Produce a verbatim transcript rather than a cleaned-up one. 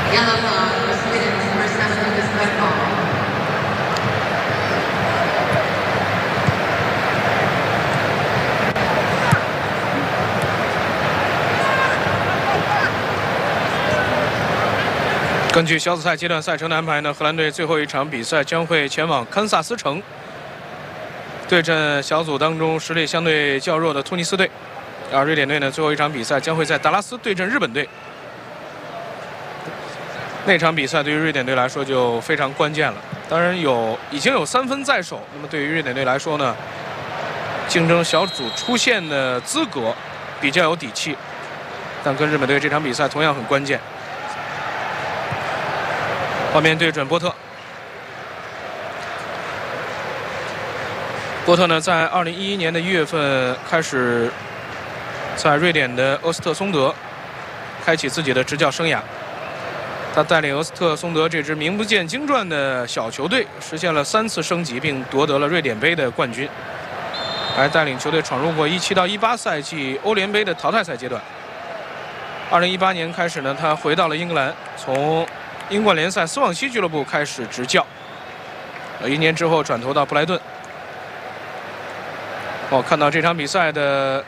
Yellow card for Sweden's Marcel Lucas red ball. 根据小组赛阶段赛程的安排呢，荷兰队最后一场比赛将会前往堪萨斯城，对阵小组当中实力相对较弱的突尼斯队。而瑞典队呢，最后一场比赛将会在达拉斯对阵日本队。那场比赛对于瑞典队来说就非常关键了。当然有已经有三分在手，那么对于瑞典队来说呢，竞争小组出线的资格比较有底气。但跟日本队这场比赛同样很关键。 画面对准波特。波特呢，在二零一一年的一月份开始在瑞典的俄斯特松德开启自己的执教生涯。他带领俄斯特松德这支名不见经传的小球队，实现了三次升级，并夺得了瑞典杯的冠军，还带领球队闯入过一七到一八赛季欧联杯的淘汰赛阶段。二零一八年开始呢，他回到了英格兰，从 英冠联赛斯旺西俱乐部开始执教，呃，一年之后转投到布莱顿。哦，看到这场比赛的